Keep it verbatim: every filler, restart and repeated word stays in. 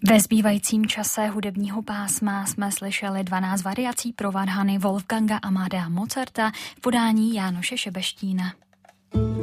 Ve zbývajícím čase hudebního pásma jsme slyšeli dvanáct variací pro varhany Wolfganga Amadea Mozarta v podání Jánoše Šebeštína.